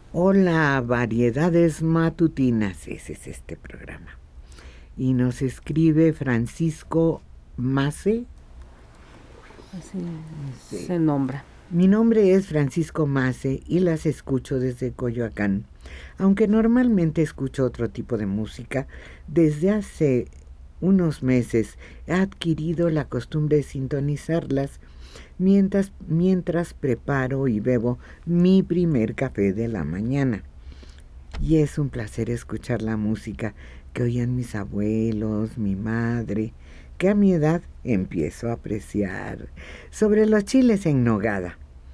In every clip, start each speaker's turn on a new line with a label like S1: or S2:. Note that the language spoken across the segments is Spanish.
S1: Hola, Variedades Matutinas, ese es este programa. Y nos escribe Francisco Mace.
S2: Así se nombra.
S1: Mi nombre es Francisco Mace y las escucho desde Coyoacán. Aunque normalmente escucho otro tipo de música, desde hace unos meses he adquirido la costumbre de sintonizarlas mientras preparo y bebo mi primer café de la mañana. Y es un placer escuchar la música que oían mis abuelos, mi madre, que a mi edad empiezo a apreciar. Sobre los chiles en nogada.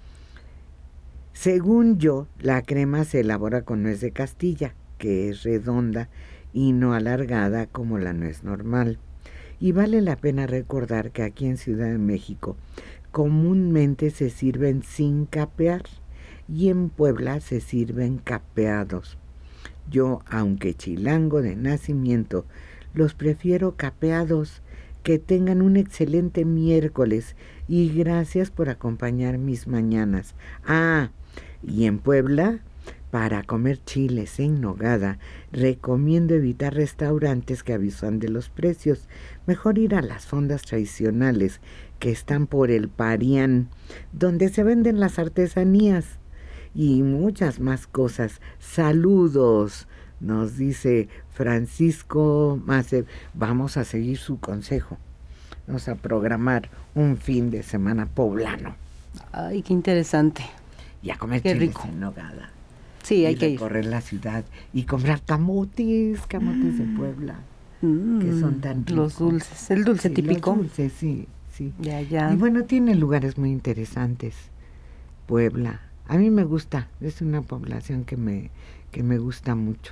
S1: Según yo, la crema se elabora con nuez de Castilla, que es redonda y no alargada como la nuez normal. Y vale la pena recordar que aquí en Ciudad de México comúnmente se sirven sin capear y en Puebla se sirven capeados. Yo, aunque chilango de nacimiento, los prefiero capeados. Que tengan un excelente miércoles y gracias por acompañar mis mañanas. Y en Puebla, para comer chiles en nogada, recomiendo evitar restaurantes que avisan de los precios. Mejor ir a las fondas tradicionales que están por el Parián, donde se venden las artesanías y muchas más cosas. Saludos, nos dice Francisco Macer. Vamos a seguir su consejo. Vamos a programar un fin de semana poblano.
S2: Ay, qué interesante.
S1: Y a comer
S2: qué
S1: chiles
S2: rico.
S1: en nogada.
S2: Sí, hay que ir.
S1: Recorrer la ciudad y comprar camotes de Puebla, que son tan ricos.
S2: Los dulces, el dulce típico.
S1: Los dulces, sí.
S2: Ya.
S1: Y bueno, tiene lugares muy interesantes. Puebla, a mí me gusta, es una población que me gusta mucho.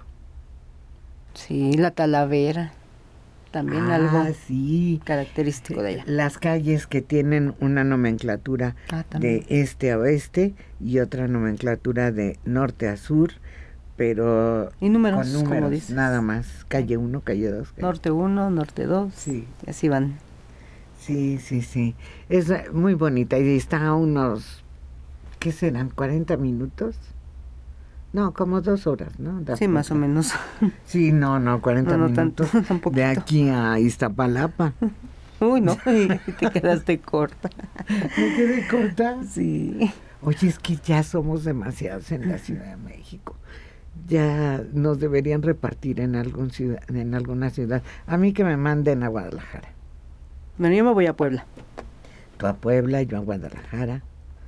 S2: Sí, la Talavera, también algo
S1: sí,
S2: característico de allá.
S1: Las calles que tienen una nomenclatura de este a oeste y otra nomenclatura de norte a sur, pero
S2: y números,
S1: con números,
S2: como dices.
S1: nada más, calle 1, calle 2.
S2: Norte 1, norte 2,
S1: sí.
S2: Y así van.
S1: Sí, es muy bonita y está a unos, ¿qué serán? ¿40 minutos? No, como 2 horas, ¿no?
S2: Sí, más o menos.
S1: Sí, no, 40 minutos
S2: tanto,
S1: de aquí a Iztapalapa.
S2: Uy, no, te quedaste corta.
S1: ¿Me quedé corta?
S2: Sí.
S1: Oye, es que ya somos demasiados en la Ciudad de México. Ya nos deberían repartir en alguna ciudad. A mí que me manden a Guadalajara.
S2: Bueno, yo me voy a Puebla.
S1: Tú a Puebla, yo a Guadalajara.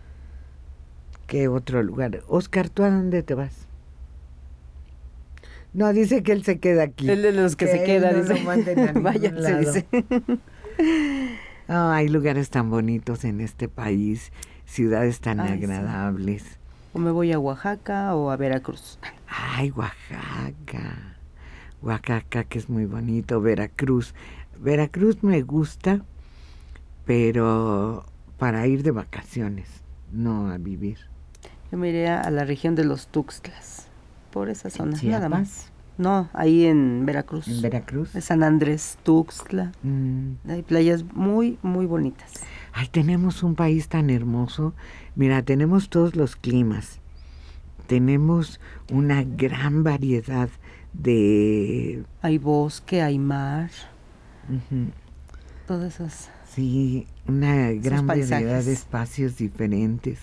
S1: ¿Qué otro lugar? Oscar, ¿tú a dónde te vas? No, dice que él se queda aquí.
S2: Él de los que se queda,
S1: no
S2: dice.
S1: Lo manden a
S2: Váyanse,
S1: lado.
S2: dice.
S1: Hay lugares tan bonitos en este país, ciudades tan agradables.
S2: Sí. O me voy a Oaxaca o a Veracruz.
S1: Oaxaca, que es muy bonito. Veracruz me gusta, pero para ir de vacaciones, no a vivir.
S2: Yo me iré a la región de los Tuxtlas, por esa zona,
S1: ¿Chiapas?
S2: nada más. No, ahí en Veracruz.
S1: ¿En Veracruz?
S2: San Andrés, Tuxtla. Hay playas muy, muy bonitas.
S1: Tenemos un país tan hermoso. Mira, tenemos todos los climas. Tenemos una gran variedad de...
S2: Hay bosque, hay mar.
S1: Uh-huh.
S2: Todas esas...
S1: Sí, una gran variedad de espacios diferentes.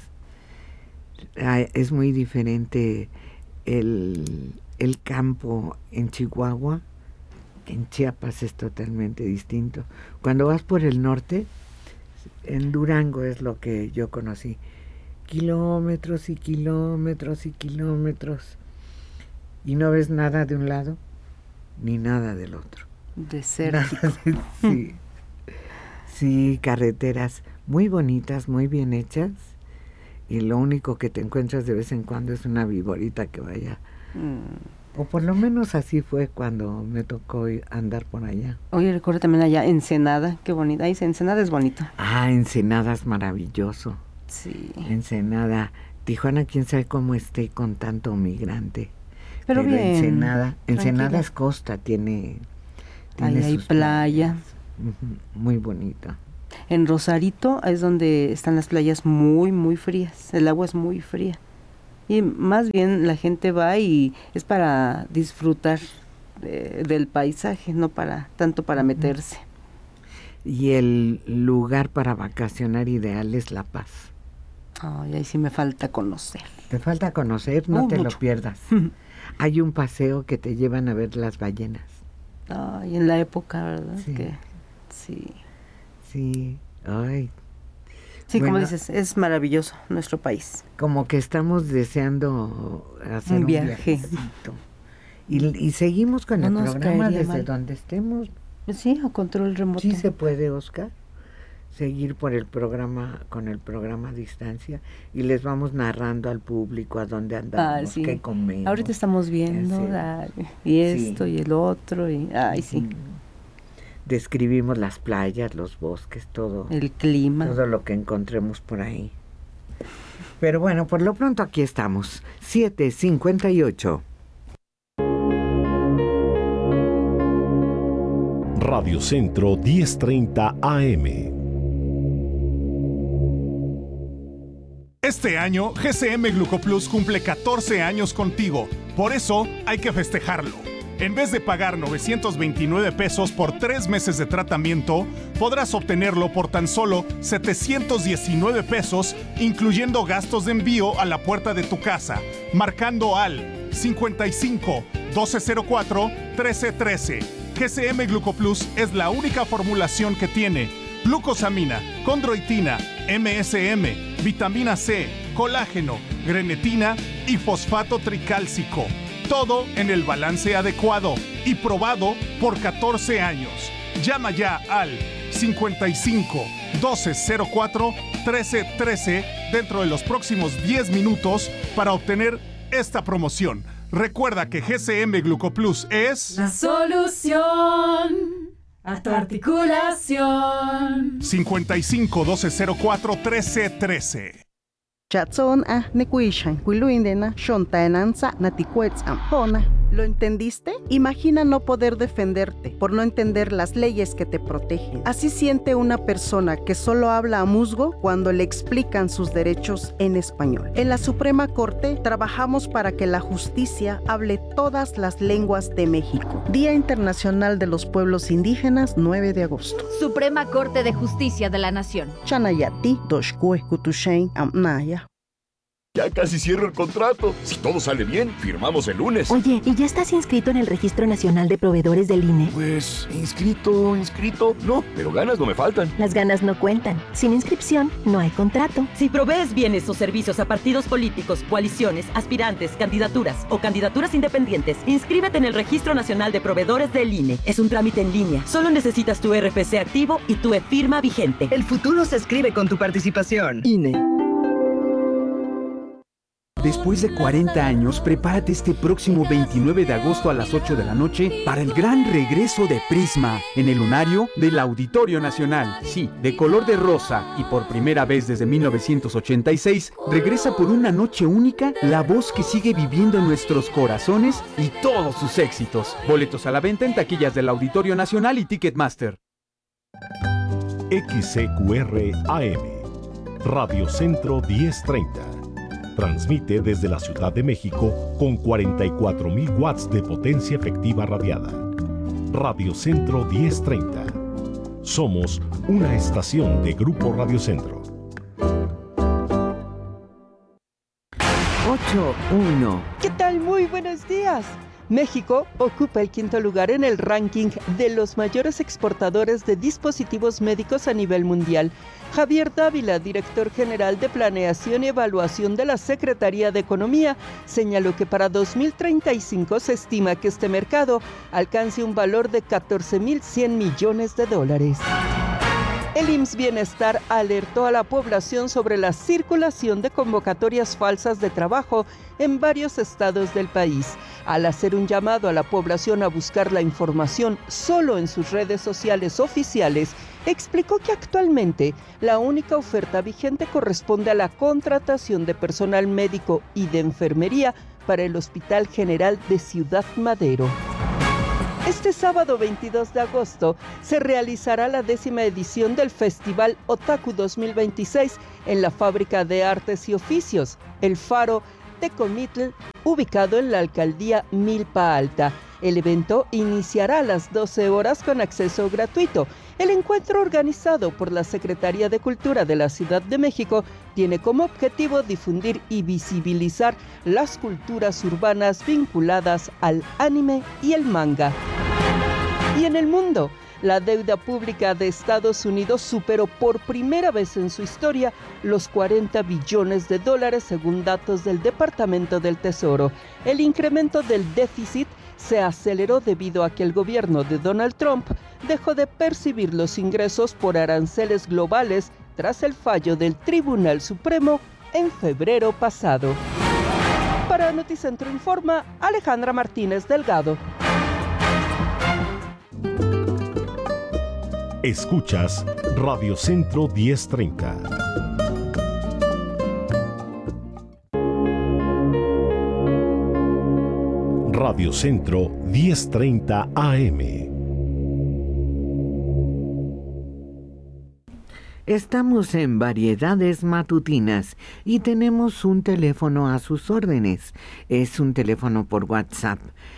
S1: Es muy diferente el campo en Chihuahua, que en Chiapas es totalmente distinto. Cuando vas por el norte, en Durango es lo que yo conocí, kilómetros y kilómetros y kilómetros, y no ves nada de un lado ni nada del otro.
S2: Desértico.
S1: Sí, carreteras muy bonitas, muy bien hechas, y lo único que te encuentras de vez en cuando es una viborita que vaya. O por lo menos así fue cuando me tocó andar por allá.
S2: Oye, recuerdo también allá Ensenada, qué bonita. Ahí Ensenada es bonito.
S1: Ensenada es maravilloso.
S2: Sí.
S1: Ensenada, Tijuana, quién sabe cómo esté con tanto migrante.
S2: Pero bien.
S1: Ensenada es costa, tiene
S2: ahí hay playa.
S1: Muy bonita.
S2: En Rosarito es donde están las playas muy, muy frías. El agua es muy fría. Y más bien la gente va y es para disfrutar del paisaje, no tanto para meterse.
S1: Y el lugar para vacacionar ideal es La Paz.
S2: Ay, ahí sí me falta conocer.
S1: Te falta conocer, no te
S2: mucho.
S1: Lo pierdas. Hay un paseo que te llevan a ver las ballenas.
S2: Ay, en la época, ¿verdad?
S1: Sí.
S2: Sí.
S1: Sí, ay.
S2: Sí,
S1: Bueno,
S2: como dices, es maravilloso nuestro país.
S1: Como que estamos deseando hacer
S2: Un
S1: un
S2: viaje.
S1: viajecito. Y seguimos con
S2: No
S1: el
S2: nos
S1: programa
S2: caería
S1: desde
S2: mal.
S1: donde estemos.
S2: Sí, a control remoto.
S1: Sí se puede, Oscar, seguir con el programa a distancia, y les vamos narrando al público a dónde andamos,
S2: Sí.
S1: qué comemos.
S2: Ahorita estamos viendo, y esto, y el otro, y sí.
S1: Describimos las playas, los bosques, todo.
S2: El clima.
S1: Todo lo que encontremos por ahí. Pero bueno, por lo pronto aquí estamos, 7:58.
S3: Radio Centro 1030 AM.
S4: Este año, GCM Glucoplus cumple 14 años contigo. Por eso, hay que festejarlo. En vez de pagar 929 pesos por 3 meses de tratamiento, podrás obtenerlo por tan solo 719 pesos, incluyendo gastos de envío a la puerta de tu casa, marcando al 55 1204 1313. GCM Glucoplus es la única formulación que tiene glucosamina, condroitina, MSM, vitamina C, colágeno, grenetina y fosfato tricálcico. Todo en el balance adecuado y probado por 14 años. Llama ya al 55 1204 1313 dentro de los próximos 10 minutos para obtener esta promoción. Recuerda que GCM Glucoplus es
S5: la solución a tu articulación.
S4: 55 1204 1313.
S6: Chatson a nekuishan kuiluindena shontaenanza naticuetz ampona. ¿Lo entendiste? Imagina no poder defenderte por no entender las leyes que te protegen. Así siente una persona que solo habla a musgo cuando le explican sus derechos en español. En la Suprema Corte trabajamos para que la justicia hable todas las lenguas de México. Día Internacional de los Pueblos Indígenas, 9 de agosto.
S7: Suprema Corte de Justicia de la Nación.
S6: Chanayati, Doshkue, Kutushain, Amnaya.
S8: Ya casi cierro el contrato. Si todo sale bien, firmamos el lunes.
S9: Oye, ¿y ya estás inscrito en el Registro Nacional de Proveedores del INE?
S8: Pues, inscrito. No, pero ganas no me faltan.
S9: Las ganas no cuentan. Sin inscripción, no hay contrato.
S10: Si provees bienes o servicios a partidos políticos, coaliciones, aspirantes, candidaturas o candidaturas independientes, inscríbete en el Registro Nacional de Proveedores del INE. Es un trámite en línea. Solo necesitas tu RFC activo y tu e-firma vigente.
S11: El futuro se escribe con tu participación. INE.
S12: Después de 40 años, prepárate este próximo 29 de agosto a las 8 de la noche para el gran regreso de Prisma en el lunario del Auditorio Nacional. Sí, de color de rosa y por primera vez desde 1986, regresa por una noche única la voz que sigue viviendo en nuestros corazones y todos sus éxitos. Boletos a la venta en taquillas del Auditorio Nacional y Ticketmaster.
S3: XCQR AM, Radio Centro 1030. Transmite desde la Ciudad de México con 44,000 watts de potencia efectiva radiada. Radio Centro 1030. Somos una estación de Grupo Radio Centro.
S1: 8-1.
S13: ¿Qué tal? Muy buenos días. México ocupa el 5º lugar en el ranking de los mayores exportadores de dispositivos médicos a nivel mundial. Javier Dávila, director general de Planeación y Evaluación de la Secretaría de Economía, señaló que para 2035 se estima que este mercado alcance un valor de $14,100 millones. El IMSS Bienestar alertó a la población sobre la circulación de convocatorias falsas de trabajo en varios estados del país. Al hacer un llamado a la población a buscar la información solo en sus redes sociales oficiales, explicó que actualmente la única oferta vigente corresponde a la contratación de personal médico y de enfermería para el Hospital General de Ciudad Madero. Este sábado 22 de agosto se realizará la 10ª edición del Festival Otaku 2026 en la Fábrica de Artes y Oficios, El Faro, Tecomitl, ubicado en la alcaldía Milpa Alta. El evento iniciará a las 12 horas con acceso gratuito. El encuentro, organizado por la Secretaría de Cultura de la Ciudad de México, tiene como objetivo difundir y visibilizar las culturas urbanas vinculadas al anime y el manga. Y en el mundo, la deuda pública de Estados Unidos superó por primera vez en su historia los $40 billones según datos del Departamento del Tesoro. El incremento del déficit se aceleró debido a que el gobierno de Donald Trump dejó de percibir los ingresos por aranceles globales tras el fallo del Tribunal Supremo en febrero pasado. Para Noticentro Informa, Alejandra Martínez Delgado.
S3: Escuchas Radio Centro 1030. Radio Centro 1030 AM.
S1: Estamos en Variedades Matutinas y tenemos un teléfono a sus órdenes. Es un teléfono por WhatsApp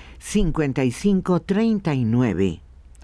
S1: 5539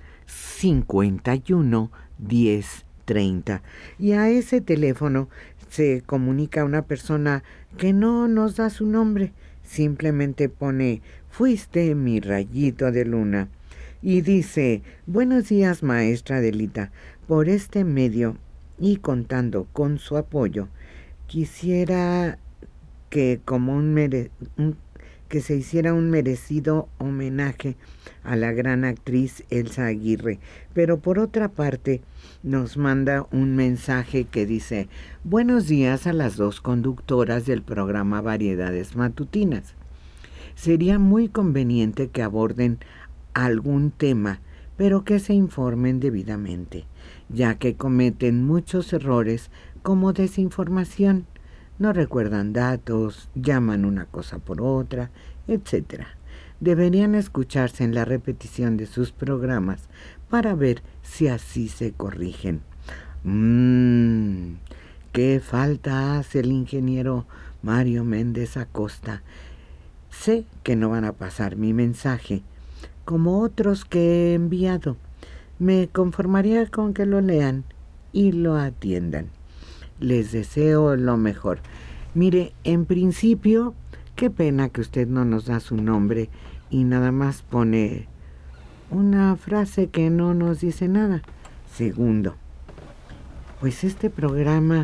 S1: 51 10 30. Y a ese teléfono se comunica una persona que no nos da su nombre. Simplemente pone: fuiste mi rayito de luna. Y dice: buenos días, maestra Adelita. Por este medio y contando con su apoyo, quisiera que que se hiciera un merecido homenaje a la gran actriz Elsa Aguirre. Pero por otra parte, nos manda un mensaje que dice: buenos días a las dos conductoras del programa Variedades Matutinas. Sería muy conveniente que aborden algún tema, pero que se informen debidamente, ya que cometen muchos errores como desinformación. No recuerdan datos, llaman una cosa por otra, etc. Deberían escucharse en la repetición de sus programas para ver si así se corrigen. ¿Qué falta hace el ingeniero Mario Méndez Acosta? Sé que no van a pasar mi mensaje, como otros que he enviado. Me conformaría con que lo lean y lo atiendan. Les deseo lo mejor. Mire, en principio, qué pena que usted no nos da su nombre y nada más pone una frase que no nos dice nada. Segundo, pues este programa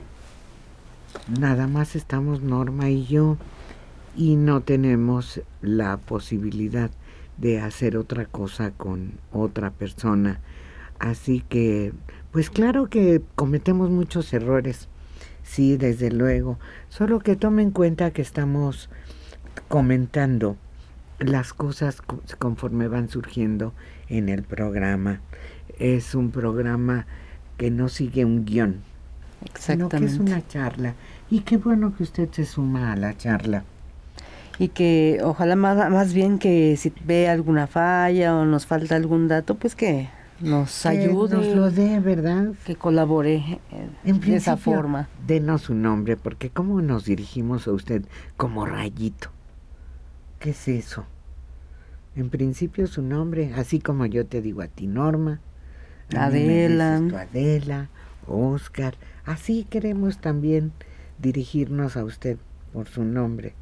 S1: nada más estamos Norma y yo y no tenemos la posibilidad de hacer otra cosa con otra persona. Así que, pues claro que cometemos muchos errores, sí, desde luego, solo que tomen en cuenta que estamos comentando las cosas conforme van surgiendo en el programa. Es un programa que no sigue un guión, sino que es una charla, y qué bueno que usted se suma a la charla.
S2: Y que ojalá más bien que si ve alguna falla o nos falta algún dato, pues que nos ayude,
S1: nos lo dé, ¿verdad?
S2: Que colabore de esa forma.
S1: Denos su nombre, porque ¿cómo nos dirigimos a usted como Rayito? ¿Qué es eso? En principio su nombre, así como yo te digo a ti, Norma,
S2: Adela,
S1: Adela, Oscar, así queremos también dirigirnos a usted por su nombre.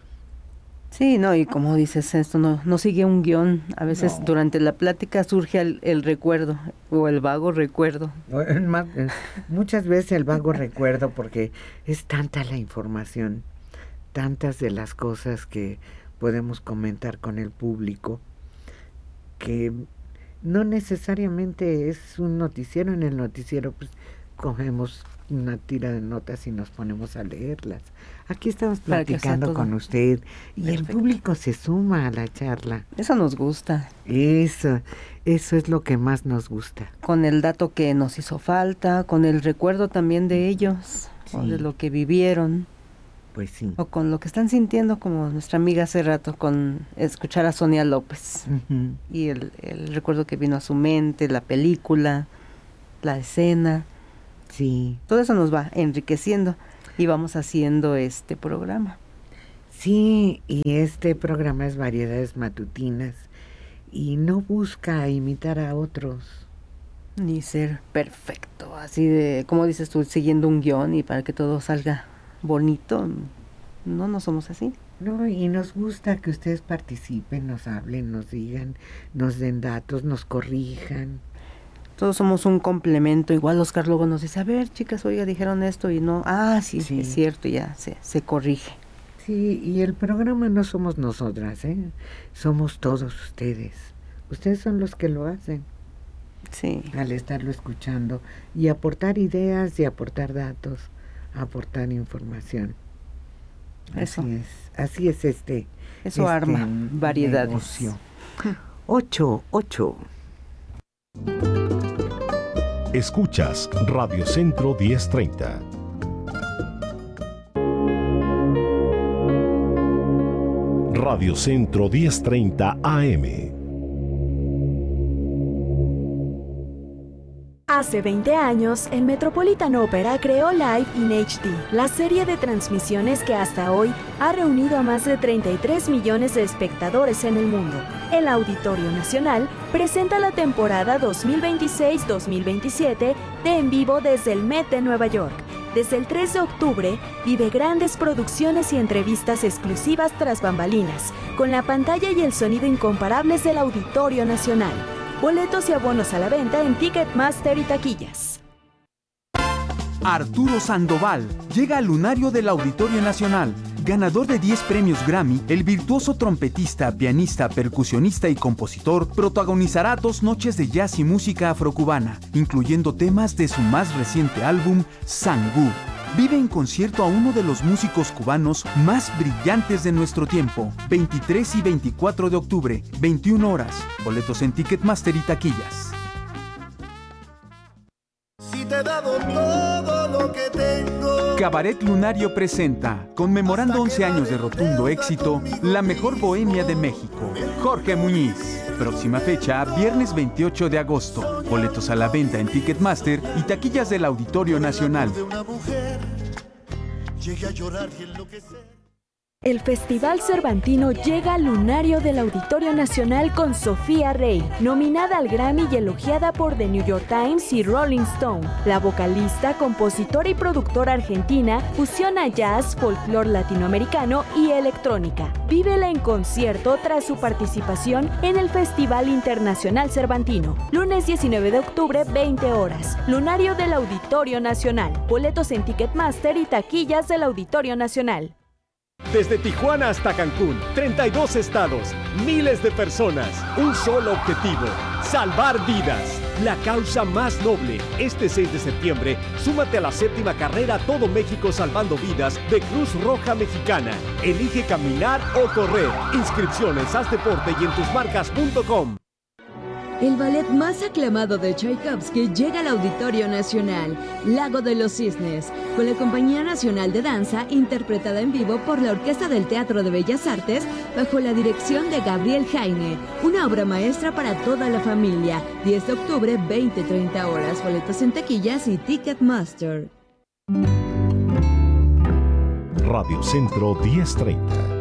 S2: Sí, no, y como dices, esto no sigue un guión. A veces durante la plática surge el recuerdo o el vago recuerdo.
S1: Muchas veces el vago recuerdo, porque es tanta la información, tantas de las cosas que podemos comentar con el público, que no necesariamente es un noticiero. En el noticiero pues cogemos una tira de notas y nos ponemos a leerlas. Aquí estamos platicando con usted y perfecto. El público se suma a la charla.
S2: Eso nos gusta.
S1: Eso es lo que más nos gusta.
S2: Con el dato que nos hizo falta, con el recuerdo también de ellos, sí, o de lo que vivieron.
S1: Pues sí.
S2: O con lo que están sintiendo, como nuestra amiga hace rato, con escuchar a Sonia López. Uh-huh. Y el recuerdo que vino a su mente, la película, la escena.
S1: Sí.
S2: Todo eso nos va enriqueciendo y vamos haciendo este programa.
S1: Sí, y este programa es Variedades Matutinas y no busca imitar a otros.
S2: Ni ser perfecto, así de, como dices tú, siguiendo un guión y para que todo salga bonito. No somos así.
S1: No, y nos gusta que ustedes participen, nos hablen, nos digan, nos den datos, nos corrijan.
S2: Todos somos un complemento. Igual Oscar luego nos dice, a ver, chicas, oiga, dijeron esto y no. Sí, es cierto, ya se corrige.
S1: Sí, y el programa no somos nosotras, somos todos ustedes. Ustedes son los que lo hacen.
S2: Sí.
S1: Al estarlo escuchando y aportar ideas y aportar datos, aportar información.
S2: Eso.
S1: Así es
S2: Eso arma variedades.
S1: Negocio. 8.
S3: Escuchas Radio Centro 1030. Radio Centro 1030 AM.
S14: Hace 20 años, el Metropolitan Opera creó Live in HD, la serie de transmisiones que hasta hoy ha reunido a más de 33 millones de espectadores en el mundo. El Auditorio Nacional presenta la temporada 2026-2027 de En Vivo desde el Met de Nueva York. Desde el 3 de octubre, vive grandes producciones y entrevistas exclusivas tras bambalinas, con la pantalla y el sonido incomparables del Auditorio Nacional. Boletos y abonos a la venta en Ticketmaster y taquillas.
S12: Arturo Sandoval llega al lunario del Auditorio Nacional. Ganador de 10 premios Grammy, el virtuoso trompetista, pianista, percusionista y compositor protagonizará 2 noches de jazz y música afrocubana, incluyendo temas de su más reciente álbum, Sangú. Vive en concierto a uno de los músicos cubanos más brillantes de nuestro tiempo. 23 y 24 de octubre, 21 horas. Boletos en Ticketmaster y taquillas.
S15: Si te he dado todo lo que tengo.
S12: Cabaret Lunario presenta, conmemorando 11 años de rotundo éxito, La Mejor Bohemia de México. Jorge Muñiz. Próxima fecha, viernes 28 de agosto. Boletos a la venta en Ticketmaster y taquillas del Auditorio Nacional.
S14: El Festival Cervantino llega al lunario del Auditorio Nacional con Sofía Rey, nominada al Grammy y elogiada por The New York Times y Rolling Stone. La vocalista, compositora y productora argentina fusiona jazz, folclore latinoamericano y electrónica. Vívela en concierto tras su participación en el Festival Internacional Cervantino. Lunes 19 de octubre, 20 horas. Lunario del Auditorio Nacional. Boletos en Ticketmaster y taquillas del Auditorio Nacional.
S16: Desde Tijuana hasta Cancún, 32 estados, miles de personas, un solo objetivo, salvar vidas. La causa más noble. Este 6 de septiembre, súmate a la 7ª carrera Todo México Salvando Vidas de Cruz Roja Mexicana. Elige caminar o correr. Inscripciones, haz deporte y en tusmarcas.com.
S17: El ballet más aclamado de Tchaikovsky llega al Auditorio Nacional, Lago de los Cisnes, con la Compañía Nacional de Danza, interpretada en vivo por la Orquesta del Teatro de Bellas Artes, bajo la dirección de Gabriel Jaime. Una obra maestra para toda la familia. 10 de octubre, 20-30 horas. Boletos en taquillas y Ticketmaster.
S3: Radio Centro 1030.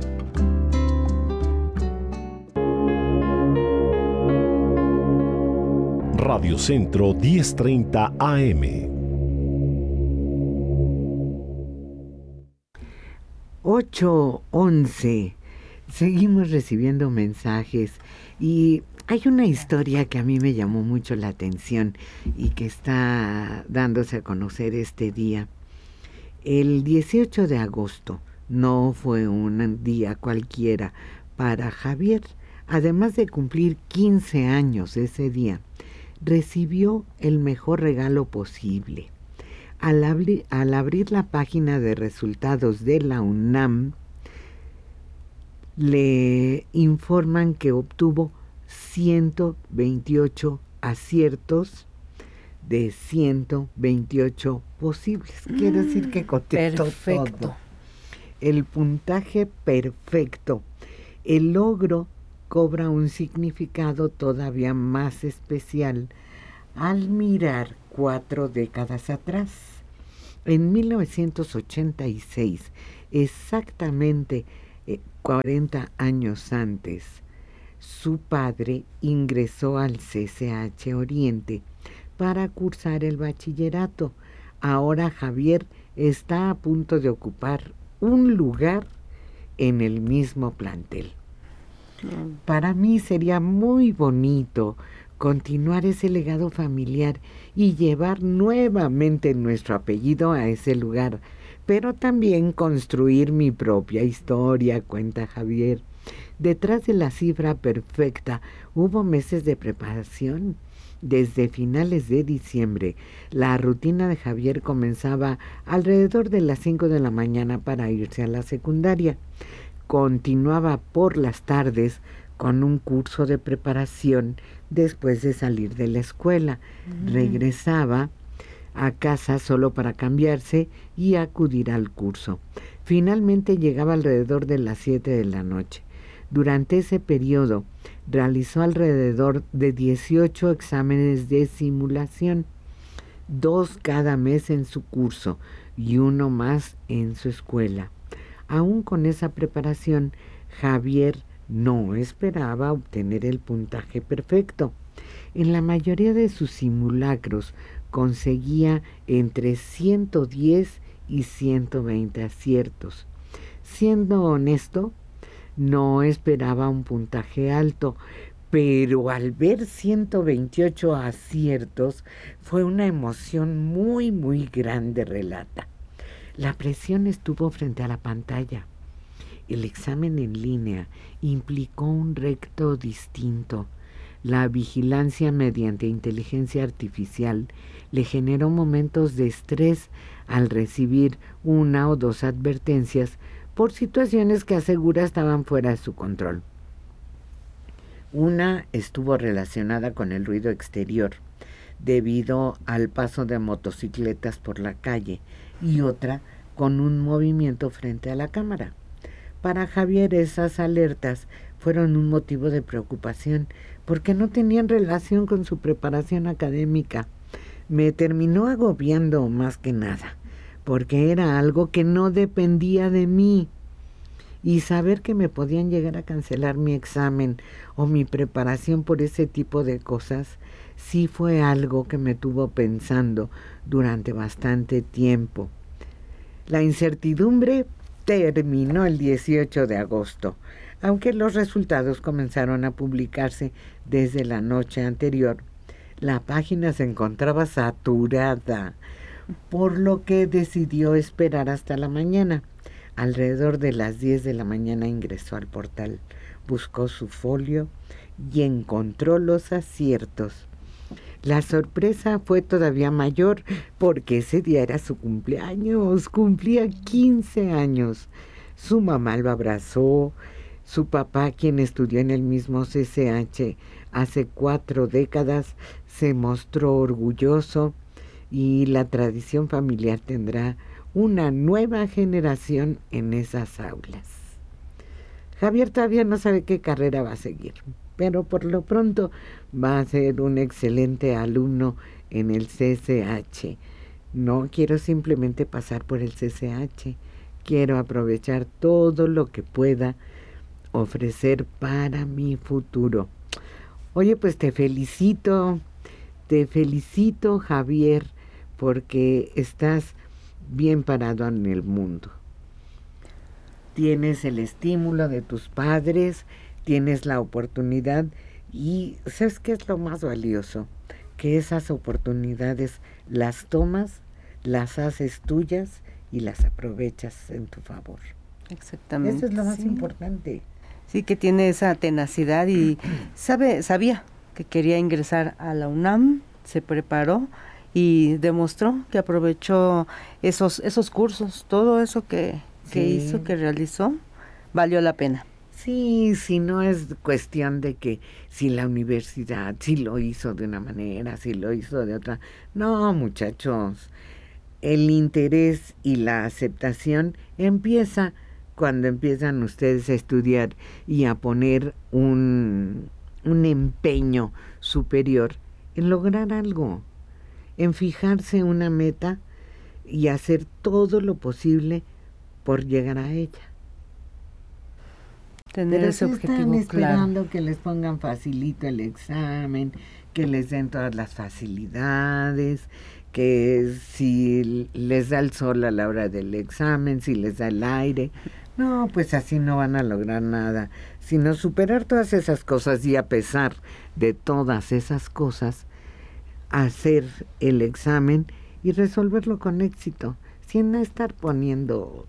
S3: Radio Centro 1030 AM.
S1: 8:11. Seguimos recibiendo mensajes y hay una historia que a mí me llamó mucho la atención y que está dándose a conocer este día. El 18 de agosto no fue un día cualquiera para Javier. Además de cumplir 15 años ese día, recibió el mejor regalo posible. Al abrir la página de resultados de la UNAM, le informan que obtuvo 128 aciertos de 128 posibles. Quiere decir que contestó todo. El puntaje perfecto. El logro cobra un significado todavía más especial al mirar 4 décadas atrás. En 1986, exactamente 40 años antes, su padre ingresó al CCH Oriente para cursar el bachillerato. Ahora Javier está a punto de ocupar un lugar en el mismo plantel. Para mí sería muy bonito continuar ese legado familiar y llevar nuevamente nuestro apellido a ese lugar, pero también construir mi propia historia, cuenta Javier. Detrás de la cifra perfecta hubo meses de preparación. Desde finales de diciembre, la rutina de Javier comenzaba alrededor de las 5 de la mañana para irse a la secundaria. Continuaba por las tardes con un curso de preparación después de salir de la escuela. Regresaba a casa solo para cambiarse y acudir al curso. Finalmente llegaba alrededor de las 7 de la noche. Durante ese periodo realizó alrededor de 18 exámenes de simulación, 2 cada mes en su curso y 1 más en su escuela. Aún con esa preparación, Javier no esperaba obtener el puntaje perfecto. En la mayoría de sus simulacros conseguía entre 110 y 120 aciertos. Siendo honesto, no esperaba un puntaje alto, pero al ver 128 aciertos fue una emoción muy, muy grande, relata. La presión estuvo frente a la pantalla. El examen en línea implicó un reto distinto. La vigilancia mediante inteligencia artificial le generó momentos de estrés al recibir 1 o 2 advertencias por situaciones que asegura estaban fuera de su control. Una estuvo relacionada con el ruido exterior, debido al paso de motocicletas por la calle, y otra con un movimiento frente a la cámara. Para Javier esas alertas fueron un motivo de preocupación, porque no tenían relación con su preparación académica. Me terminó agobiando más que nada, porque era algo que no dependía de mí. Y saber que me podían llegar a cancelar mi examen o mi preparación por ese tipo de cosas, sí fue algo que me tuvo pensando durante bastante tiempo. La incertidumbre terminó el 18 de agosto, aunque los resultados comenzaron a publicarse desde la noche anterior. La página se encontraba saturada, por lo que decidió esperar hasta la mañana. Alrededor de las 10 de la mañana ingresó al portal, buscó su folio y encontró los aciertos. La sorpresa fue todavía mayor porque ese día era su cumpleaños, cumplía 15 años. Su mamá lo abrazó, su papá, quien estudió en el mismo CCH hace 4 décadas, se mostró orgulloso, y la tradición familiar tendrá una nueva generación en esas aulas. Javier todavía no sabe qué carrera va a seguir, pero por lo pronto va a ser un excelente alumno en el CCH. No quiero simplemente pasar por el CCH, quiero aprovechar todo lo que pueda ofrecer para mi futuro. Oye, pues te felicito, Javier, porque estás bien parado en el mundo. Tienes el estímulo de tus padres, tienes la oportunidad, y ¿sabes qué es lo más valioso? Que esas oportunidades las tomas, las haces tuyas y las aprovechas en tu favor.
S2: Exactamente.
S1: Eso es lo más importante.
S2: Sí, que tiene esa tenacidad y sabía que quería ingresar a la UNAM, se preparó y demostró que aprovechó esos cursos, todo eso que hizo, que realizó, valió la pena.
S1: Sí, si no es cuestión de que si la universidad, si lo hizo de una manera, si lo hizo de otra. No, muchachos, el interés y la aceptación empieza cuando empiezan ustedes a estudiar y a poner un empeño superior en lograr algo, en fijarse una meta y hacer todo lo posible por llegar a ella.
S2: Tener
S1: Pero
S2: ese
S1: sí
S2: objetivo
S1: están esperando
S2: claro.
S1: que les pongan facilito el examen, que les den todas las facilidades, que si les da el sol a la hora del examen, si les da el aire. No, pues así no van a lograr nada, sino superar todas esas cosas y a pesar de todas esas cosas, hacer el examen y resolverlo con éxito, sin estar poniendo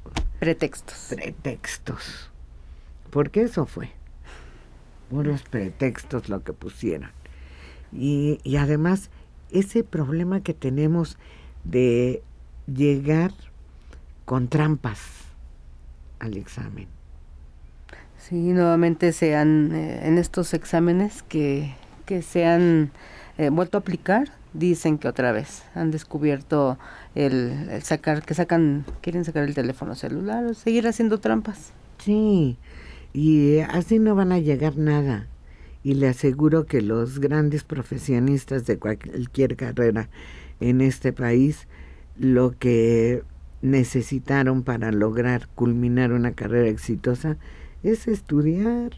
S1: pretextos. Porque eso fue, puros pretextos lo que pusieron. Y además, ese problema que tenemos de llegar con trampas al examen.
S2: Sí, nuevamente en estos exámenes que se han vuelto a aplicar, dicen que otra vez han descubierto quieren sacar el teléfono celular o seguir haciendo trampas.
S1: Sí, y así no van a llegar nada. Y le aseguro que los grandes profesionistas de cualquier carrera en este país, lo que necesitaron para lograr culminar una carrera exitosa es estudiar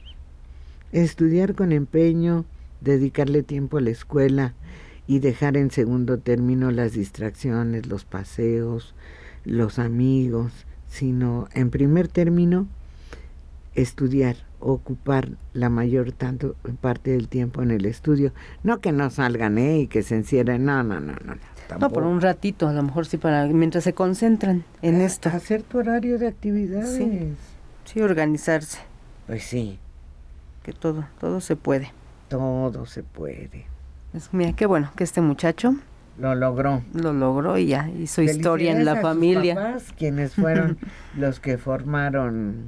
S1: con empeño, dedicarle tiempo a la escuela y dejar en segundo término las distracciones, los paseos, los amigos, sino en primer término estudiar, ocupar la mayor parte del tiempo en el estudio, no que no salgan y que se encierren, no, tampoco.
S2: No, por un ratito, a lo mejor sí, mientras se concentran en esto.
S1: Hacer tu horario de actividades.
S2: Sí, organizarse.
S1: Pues sí.
S2: Que todo se puede.
S1: Todo se puede.
S2: Pues mira, qué bueno que este muchacho
S1: lo logró
S2: y ya hizo historia en la familia.
S1: Sus papás, quienes fueron los que formaron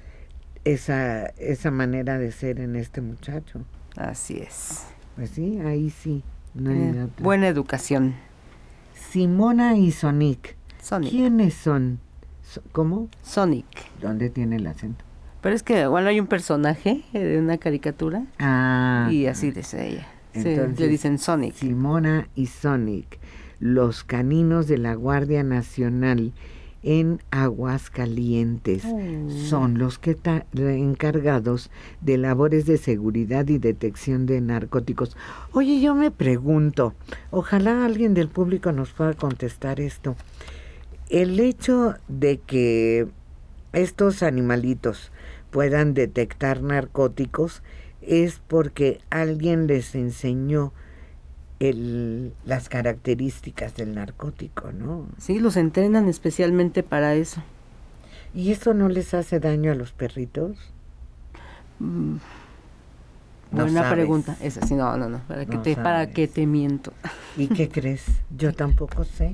S1: esa manera de ser en este muchacho.
S2: Así es.
S1: Pues sí, ahí sí. No hay otra.
S2: Buena educación.
S1: Simona y Sonic. ¿Quiénes son? ¿Cómo?
S2: Sonic.
S1: ¿Dónde tiene el acento?
S2: Pero es que, bueno, hay un personaje de una caricatura. Y así dice ella.
S1: Entonces,
S2: le dicen Sonic.
S1: Simona y Sonic, los caninos de la Guardia Nacional en Aguascalientes, son los que encargados de labores de seguridad y detección de narcóticos. Oye, yo me pregunto, ojalá alguien del público nos pueda contestar esto. El hecho de que estos animalitos puedan detectar narcóticos es porque alguien les enseñó las características del narcótico, ¿no?
S2: Sí, los entrenan especialmente para eso.
S1: ¿Y eso no les hace daño a los perritos?
S2: Buena pregunta. Esa sí, no. ¿Para qué te miento?
S1: ¿Y qué crees? Yo tampoco sé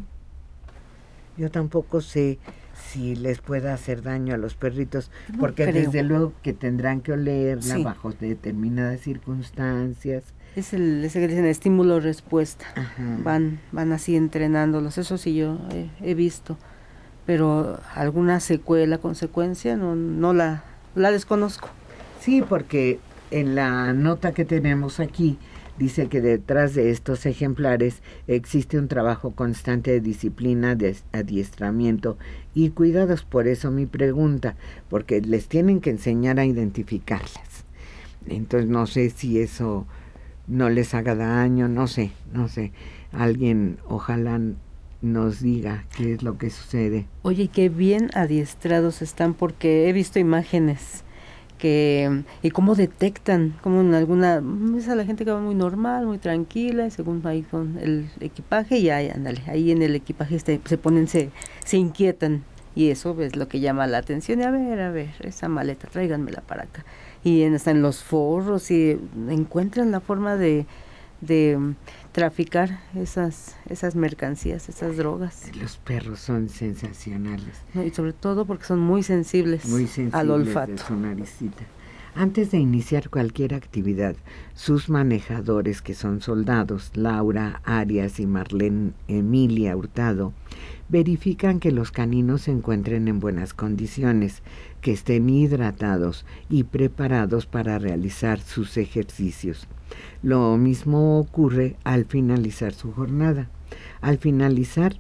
S1: si les pueda hacer daño a los perritos, porque desde luego que tendrán que olerla bajo determinadas circunstancias.
S2: Es ese que dicen estímulo-respuesta. Van así entrenándolos, eso sí yo he visto, pero alguna secuela, consecuencia, no la desconozco.
S1: Sí, porque en la nota que tenemos aquí dice que detrás de estos ejemplares existe un trabajo constante de disciplina, de adiestramiento y cuidados. Por eso mi pregunta, porque les tienen que enseñar a identificarlas. Entonces no sé si eso no les haga daño, no sé. Alguien ojalá nos diga qué es lo que sucede.
S2: Oye, qué bien adiestrados están, porque he visto imágenes y cómo detectan, como en alguna, ves a la gente que va muy normal, muy tranquila, y según ahí con el equipaje, y ahí en el equipaje se ponen, se inquietan, y eso es lo que llama la atención, y a ver, esa maleta, tráiganmela para acá, y están los forros, y encuentran la forma de traficar esas mercancías, esas drogas.
S1: Los perros son sensacionales.
S2: Y sobre todo porque son muy sensibles al olfato.
S1: De su naricita. Antes de iniciar cualquier actividad, sus manejadores, que son soldados, Laura Arias y Marlene Emilia Hurtado, verifican que los caninos se encuentren en buenas condiciones, que estén hidratados y preparados para realizar sus ejercicios. Lo mismo ocurre al finalizar su jornada. Al finalizar,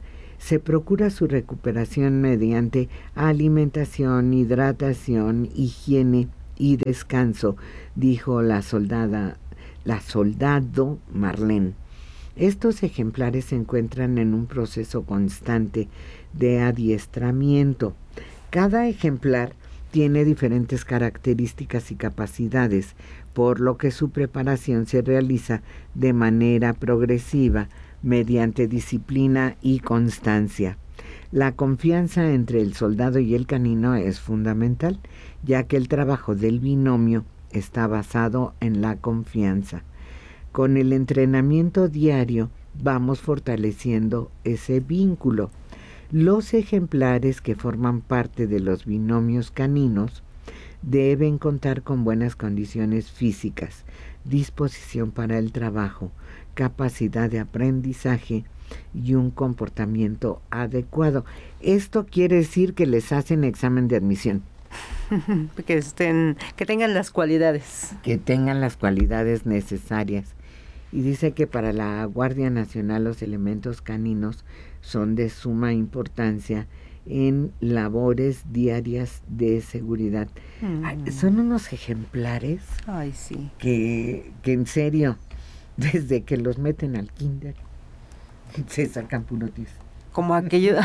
S1: Se procura su recuperación mediante alimentación, hidratación, higiene y descanso, dijo la soldado Marlene. Estos ejemplares se encuentran en un proceso constante de adiestramiento. Cada ejemplar tiene diferentes características y capacidades, por lo que su preparación se realiza de manera progresiva, mediante disciplina y constancia. La confianza entre el soldado y el canino es fundamental, ya que el trabajo del binomio está basado en la confianza. Con el entrenamiento diario vamos fortaleciendo ese vínculo. Los ejemplares que forman parte de los binomios caninos deben contar con buenas condiciones físicas, disposición para el trabajo, capacidad de aprendizaje y un comportamiento adecuado. Esto quiere decir que les hacen examen de admisión.
S2: Que tengan las cualidades.
S1: Que tengan las cualidades necesarias. Y dice que para la Guardia Nacional los elementos caninos son de suma importancia en labores diarias de seguridad. Son unos ejemplares.
S2: Ay, sí.
S1: Que en serio, desde que los meten al kinder, se sacan puro tiz.
S2: Como aquellos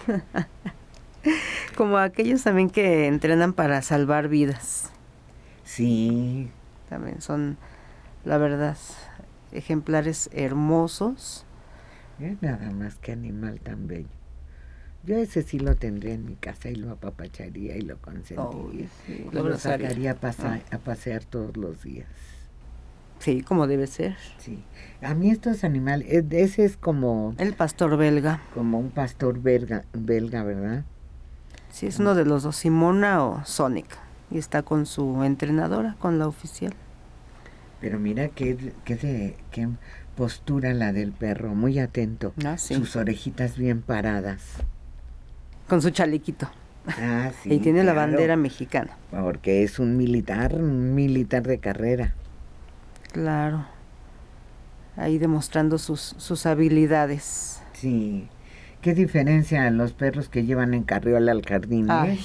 S2: también que entrenan para salvar vidas.
S1: Sí.
S2: También son, la verdad, ejemplares hermosos.
S1: Nada más que animal tan bello. Yo ese sí lo tendría en mi casa y lo apapacharía y lo consentiría.
S2: Sí,
S1: lo sacaría a pasear todos los días.
S2: Sí, como debe ser.
S1: Sí. A mí estos animales, ese es como...
S2: El pastor belga.
S1: Como un pastor belga, ¿verdad?
S2: Sí, es uno de los dos, Simona o Sonic. Y está con su entrenadora, con la oficial.
S1: Pero mira qué postura la del perro, muy atento.
S2: Sí.
S1: Sus orejitas bien paradas.
S2: Con su chalequito.
S1: Sí.
S2: Y tiene la bandera mexicana.
S1: Porque es un militar de carrera.
S2: Claro. Ahí demostrando sus habilidades.
S1: Sí. ¿Qué diferencia a los perros que llevan en carriola al jardín?
S2: Ay.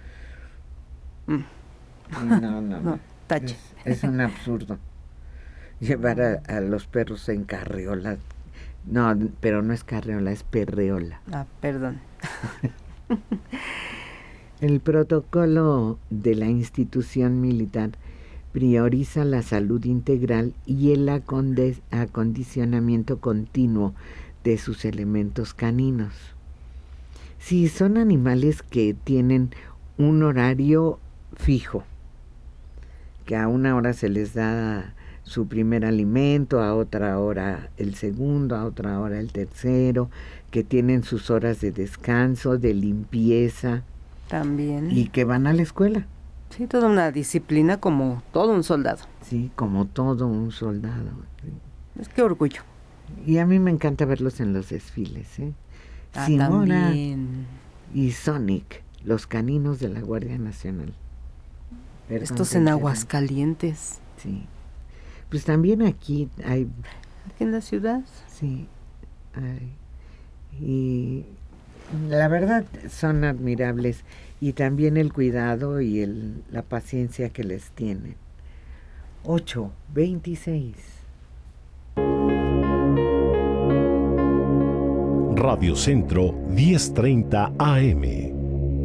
S1: No.
S2: Tache.
S1: Es un absurdo. Llevar a los perros en carriola. No, pero no es carriola, es perreola.
S2: Perdón.
S1: El protocolo de la institución militar prioriza la salud integral y el acondicionamiento continuo de sus elementos caninos. Sí, son animales que tienen un horario fijo, que a una hora se les da su primer alimento, a otra hora el segundo, a otra hora el tercero, que tienen sus horas de descanso, de limpieza.
S2: También.
S1: Y que van a la escuela.
S2: Sí, toda una disciplina como todo un soldado.
S1: Sí, como todo un soldado.
S2: Es que orgullo.
S1: Y a mí me encanta verlos en los desfiles, Simona
S2: también.
S1: Y Sonic, los caninos de la Guardia Nacional.
S2: Estos en Aguascalientes.
S1: Sí. Pues también aquí hay...
S2: ¿Aquí en la ciudad?
S1: Sí, hay. Y la verdad son admirables. Y también el cuidado y la paciencia que les tienen. 8:26.
S3: Radio Centro 1030 AM.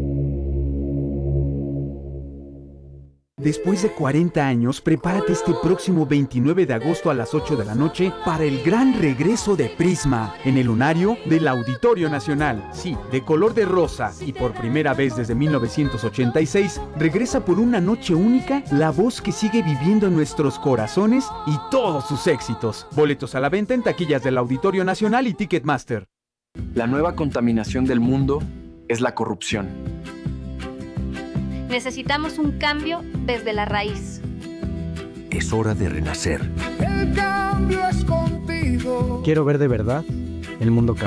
S12: Después de 40 años, prepárate este próximo 29 de agosto a las 8 de la noche para el gran regreso de Prisma en el lunario del Auditorio Nacional. Sí, de color de rosa. Y por primera vez desde 1986, regresa por una noche única la voz que sigue viviendo en nuestros corazones y todos sus éxitos. Boletos a la venta en taquillas del Auditorio Nacional y Ticketmaster.
S18: La nueva contaminación del mundo es la corrupción.
S19: Necesitamos un cambio desde la raíz.
S20: Es hora de renacer.
S15: El cambio es contigo.
S21: Quiero ver de verdad el mundo cambiar.